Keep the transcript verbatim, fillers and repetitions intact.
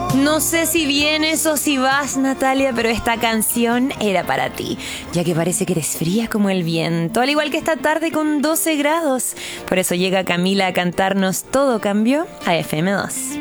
No sé si vienes o si vas, Natalia, pero esta canción era para ti, ya que parece que eres fría como el viento, al igual que esta tarde con doce grados. Por eso llega Camila a cantarnos Todo Cambió a F M dos.